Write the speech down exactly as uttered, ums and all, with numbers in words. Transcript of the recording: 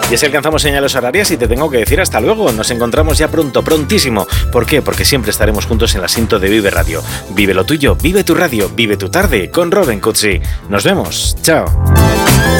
Y es que alcanzamos señales horarias y te tengo que decir hasta luego. Nos encontramos ya pronto, prontísimo. ¿Por qué? Porque siempre estaremos juntos en el asiento de Vive Radio. Vive lo tuyo, vive tu radio, vive tu tarde con Robin Cutsi. Nos vemos. Chao.